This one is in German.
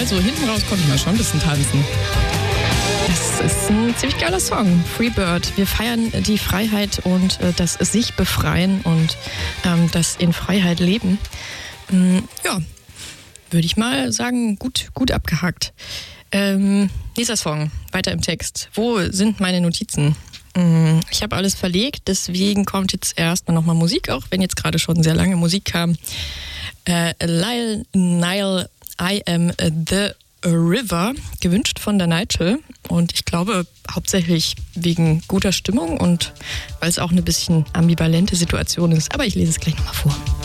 so hinten raus konnte man schon ein bisschen tanzen. Das ist ein ziemlich geiler Song, Freebird. Wir feiern die Freiheit und das sich befreien und das in Freiheit leben. Ja, würde ich mal sagen, gut abgehakt. Nächster Song, weiter im Text. Wo sind meine Notizen? Ich habe alles verlegt, deswegen kommt jetzt erstmal nochmal Musik, auch wenn jetzt gerade schon sehr lange Musik kam. Lyle Nile, I Am The River, gewünscht von der Nigel. Und ich glaube hauptsächlich wegen guter Stimmung und weil es auch eine bisschen ambivalente Situation ist. Aber ich lese es gleich nochmal vor.